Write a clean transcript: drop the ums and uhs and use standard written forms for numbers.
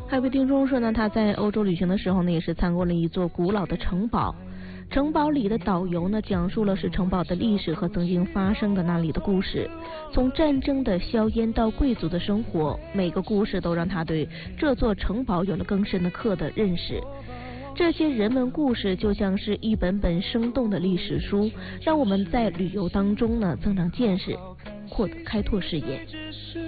还有位听众说呢，他在欧洲旅行的时候呢，也是参观了一座古老的城堡。城堡里的导游呢，讲述了是城堡的历史和曾经发生的那里的故事，从战争的硝烟到贵族的生活，每个故事都让他对这座城堡有了更深的刻的认识。这些人文故事就像是一本本生动的历史书，让我们在旅游当中呢增长见识，开拓视野。